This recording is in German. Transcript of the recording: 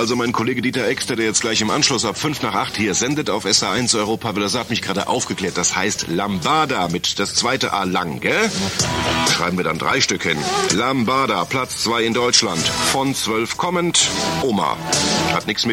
Also mein Kollege Dieter Exter, der jetzt gleich im Anschluss ab 7:55 hier sendet auf SA1 Europa, Welle, hat mich gerade aufgeklärt. Das heißt Lambada mit das zweite A lang, gell? Schreiben wir dann 3 Stück hin. Lambada, Platz 2 in Deutschland. Von 12 kommend. Oma. Hat nichts mit